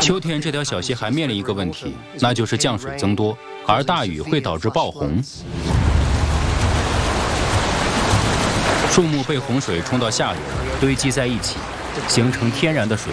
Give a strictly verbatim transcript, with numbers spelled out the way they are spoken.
秋天这条小溪还面临一个问题，那就是降水增多，而大雨会导致爆洪。树木被洪水冲到下游，堆积在一起，形成天然的水